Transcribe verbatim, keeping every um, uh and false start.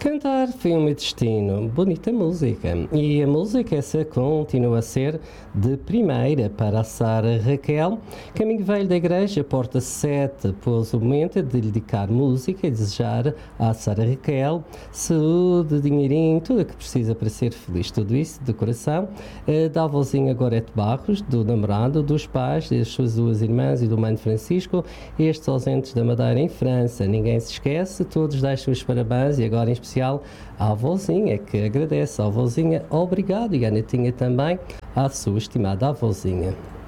Cantar foi o meu destino, bonita música. E a música essa continua a ser de primeira para a Sara Raquel. Caminho Velho da Igreja, porta sete, pôs o momento de dedicar música e desejar à Sara Raquel saúde, dinheirinho, tudo o que precisa para ser feliz. Tudo isso de coração. Da avózinha Gorete Barros, do namorado, dos pais, das suas duas irmãs e do mãe de Francisco, estes ausentes da Madeira em França. Ninguém se esquece, todos deixam os parabéns e agora em especial à avózinha, que agradece à avózinha, obrigado, e à netinha também, à sua estimada avózinha.